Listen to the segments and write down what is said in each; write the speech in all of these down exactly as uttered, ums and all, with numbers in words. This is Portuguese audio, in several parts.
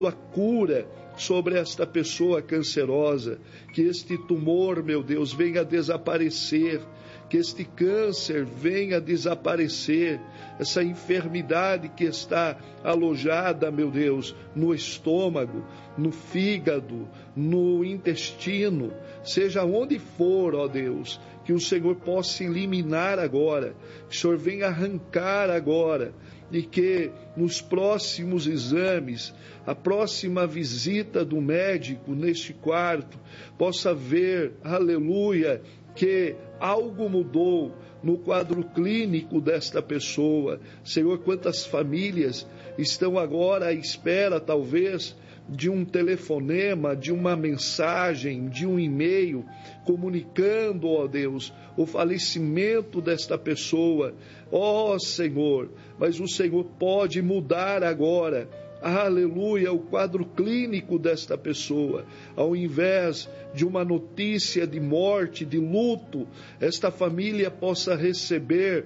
a cura sobre esta pessoa cancerosa, que este tumor, meu Deus, venha desaparecer, que este câncer venha desaparecer, essa enfermidade que está alojada, meu Deus, no estômago, no fígado, no intestino, seja onde for, ó Deus, que o Senhor possa eliminar agora, que o Senhor venha arrancar agora, e que nos próximos exames, a próxima visita do médico neste quarto, possa ver, aleluia, que algo mudou no quadro clínico desta pessoa. Senhor, quantas famílias estão agora à espera, talvez, de um telefonema, de uma mensagem, de um e-mail, comunicando, ó Deus, o falecimento desta pessoa. Ó Senhor, mas o Senhor pode mudar agora, aleluia, o quadro clínico desta pessoa. Ao invés de uma notícia de morte, de luto, esta família possa receber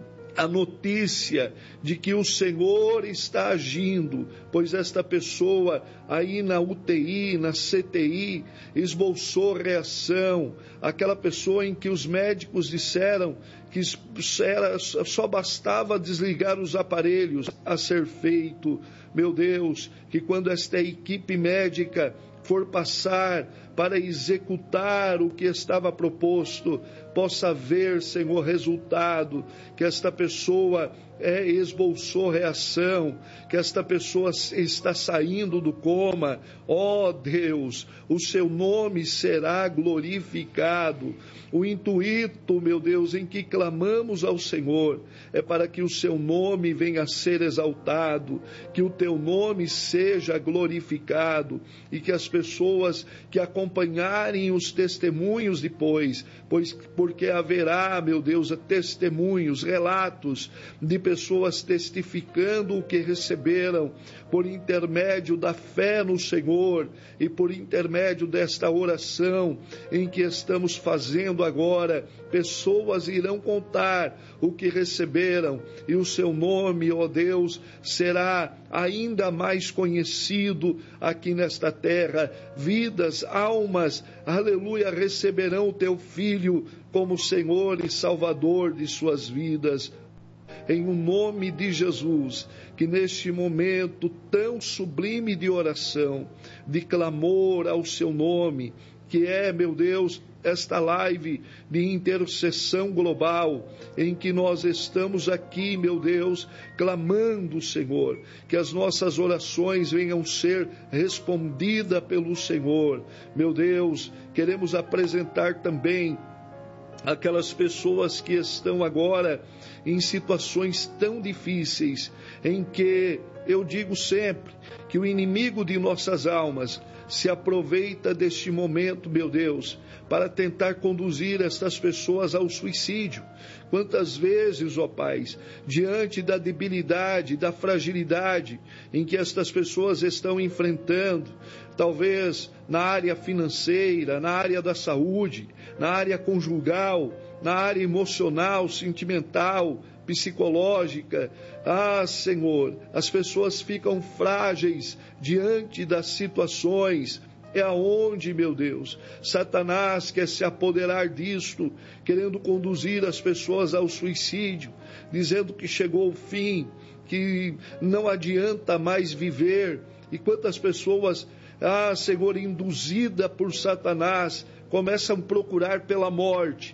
a notícia de que o Senhor está agindo, pois esta pessoa aí na U T I, na C T I, esboçou reação, aquela pessoa em que os médicos disseram que era, só bastava desligar os aparelhos a ser feito. Meu Deus, que quando esta equipe médica for passar para executar o que estava proposto, possa ver, Senhor, resultado, que esta pessoa é, esboçou reação, que esta pessoa está saindo do coma. Ó Deus, o seu nome será glorificado. O intuito, meu Deus, em que clamamos ao Senhor, é para que o seu nome venha a ser exaltado, que o teu nome seja glorificado, e que as pessoas que acompanharem os testemunhos depois, pois porque haverá, meu Deus, testemunhos, relatos de pessoas testificando o que receberam por intermédio da fé no Senhor e por intermédio desta oração em que estamos fazendo agora. Pessoas irão contar o que receberam e o seu nome, ó Deus, será ainda mais conhecido aqui nesta terra. Vidas, almas, aleluia, receberão o teu Filho como Senhor e Salvador de suas vidas. Em o nome de Jesus, que neste momento tão sublime de oração, de clamor ao seu nome, que é, meu Deus, esta live de intercessão global, em que nós estamos aqui, meu Deus, clamando, Senhor, que as nossas orações venham ser respondidas pelo Senhor. Meu Deus, queremos apresentar também aquelas pessoas que estão agora em situações tão difíceis, em que eu digo sempre que o inimigo de nossas almas se aproveita deste momento, meu Deus, para tentar conduzir estas pessoas ao suicídio. Quantas vezes, ó Pai, diante da debilidade, da fragilidade em que estas pessoas estão enfrentando, talvez na área financeira, na área da saúde, na área conjugal, na área emocional, sentimental, psicológica. Ah, Senhor, as pessoas ficam frágeis diante das situações. É aonde, meu Deus, Satanás quer se apoderar disto, querendo conduzir as pessoas ao suicídio, dizendo que chegou o fim, que não adianta mais viver. E quantas pessoas, ah, Senhor, induzida por Satanás, começam a procurar pela morte.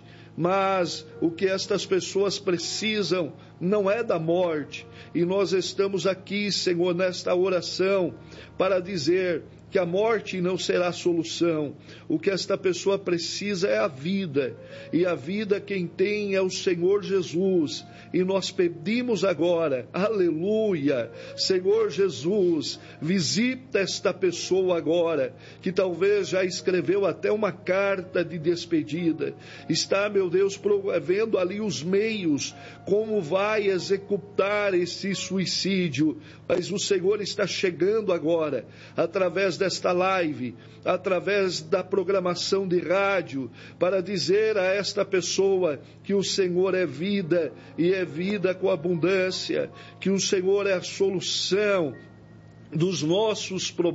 Mas o que estas pessoas precisam não é da morte. E nós estamos aqui, Senhor, nesta oração para dizer que a morte não será a solução. O que esta pessoa precisa é a vida. E a vida quem tem é o Senhor Jesus. E nós pedimos agora, aleluia, Senhor Jesus, visita esta pessoa agora, que talvez já escreveu até uma carta de despedida. Está, meu Deus, vendo ali os meios, como vai executar esse suicídio. Mas o Senhor está chegando agora, através desta live, através da programação de rádio, para dizer a esta pessoa que o Senhor é vida, e é vida com abundância, que o Senhor é a solução dos nossos problemas.